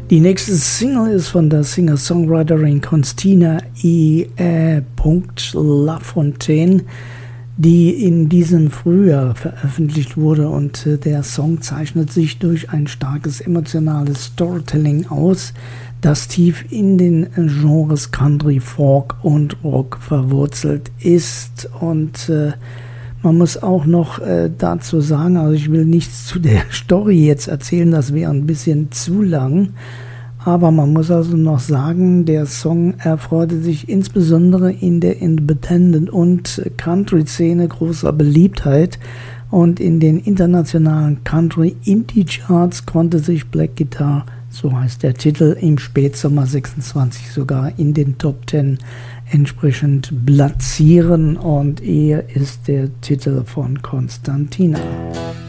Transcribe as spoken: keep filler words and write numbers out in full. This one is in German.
Die nächste Single ist von der Singer-Songwriterin Constina E. Lafontaine, die in diesem Frühjahr veröffentlicht wurde, und der Song zeichnet sich durch ein starkes emotionales Storytelling aus, das tief in den Genres Country, Folk und Rock verwurzelt ist. Und äh, man muss auch noch äh, dazu sagen, also ich will nichts zu der Story jetzt erzählen, das wäre ein bisschen zu lang, aber man muss also noch sagen, der Song erfreute sich insbesondere in der Independent- und Country-Szene großer Beliebtheit, und in den internationalen Country-Indie-Charts konnte sich Black Guitar, so heißt der Titel, im Spätsommer sechsundzwanzig sogar in den Top Ten entsprechend platzieren, und er ist der Titel von Constantina.